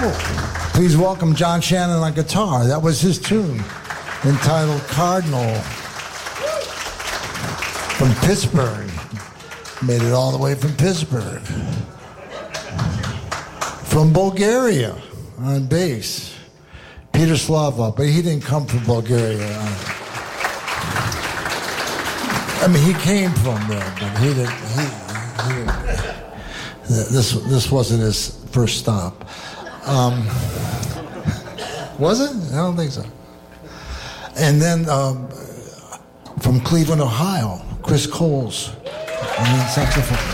Please welcome John Shannon on guitar. That was his tune, entitled Cardinal. From Pittsburgh. Made it all the way from Pittsburgh. From Bulgaria on bass, Peter Slava, but he didn't come from Bulgaria. I mean, he came from there, but he didn't. This wasn't his first stop. Was it? I don't think so. And then from Cleveland, Ohio, Chris Coles, saxophone.